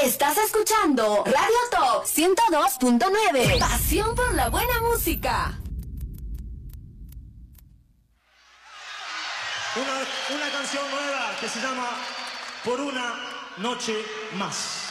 Estás escuchando Radio Top 102.9. Pasión por la buena música. Una canción nueva que se llama Por una noche más.